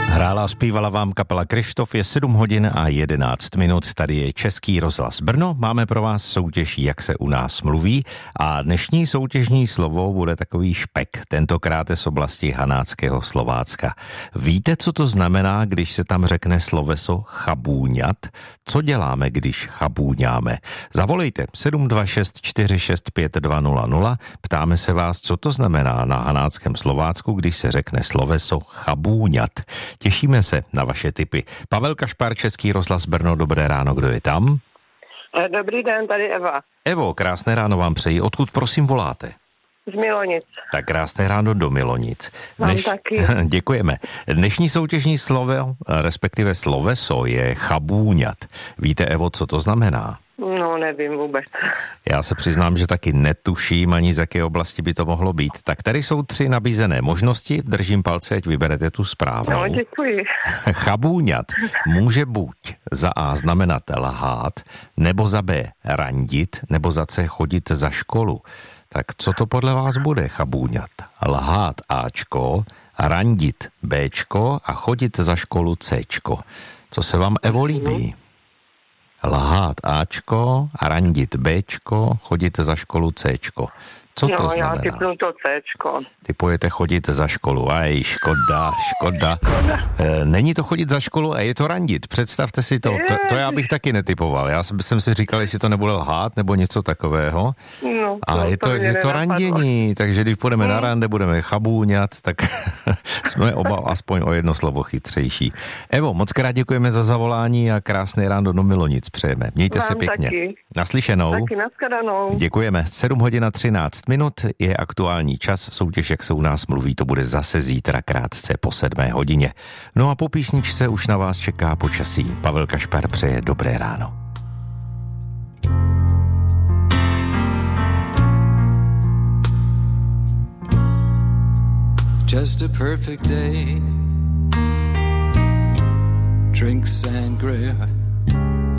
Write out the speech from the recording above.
Hrála a zpívala vám kapela Kryštof, je 7 hodin a 11 minut. Tady je Český rozhlas Brno. Máme pro vás soutěž Jak se u nás mluví a dnešní soutěžní slovo bude takový špek, tentokrát je z oblasti Hanáckého Slovácka. Víte, co to znamená, když se tam řekne sloveso chabůňat? Co děláme, když chabůňáme? Zavolejte 726 465 200. Ptáme se vás, co to znamená na Hanáckém Slovácku, když se řekne sloveso chabůňat. Těšíme se na vaše tipy. Pavel Kašpar, Český rozhlas Brno, dobré ráno, kdo je tam? Dobrý den, tady Eva. Evo, krásné ráno vám přeji. Odkud prosím voláte? Z Milonic. Tak krásné ráno do Milonic. Vám taky. Děkujeme. Dnešní soutěžní slovo, respektive sloveso, je chabůňat. Víte, Evo, co to znamená? No, nevím vůbec. Já se přiznám, že taky netuším ani z jaké oblasti by to mohlo být. Tak tady jsou 3 nabízené možnosti. Držím palce, ať vyberete tu správnou. No, děkuji. Chabůňat může buď za A znamenat lhát, nebo za B randit, nebo za C chodit za školu. Tak co to podle vás bude chabůňat? Lhát Ačko, randit Bčko a chodit za školu Cčko. Co se vám, Evo, líbí? Lhát Ačko, randit Bčko, chodit za školu Cčko. Co to znamená? Já typnu to Cčko. Typujete chodit za školu. Aj, škoda. Není to chodit za školu a je to randit. Představte si to. To já bych taky netypoval. Já jsem si říkal, jestli to nebude lhát nebo něco takového. No, a je to randění, takže když půjdeme na rande, budeme chabůňat, tak jsme oba aspoň o jedno slovo chytřejší. Evo, moc krát děkujeme za zavolání a krásné ráno do Milonic přejeme. Mějte se pěkně. Taky. Naslyšenou. Taky, nashledanou. Děkujeme. 7 hodin a 13 minut je aktuální čas. Soutěž, jak se u nás mluví, to bude zase zítra krátce po 7 hodině. No a po písničce už na vás čeká počasí. Pavel Kašpar přeje dobré ráno. Just a perfect day. Drink sangria